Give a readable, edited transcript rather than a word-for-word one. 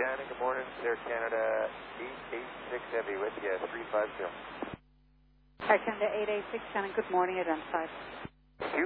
Shannon, good morning. Air Canada 886 Heavy with you, 350. Air Canada 886 Shannon, good morning, identified.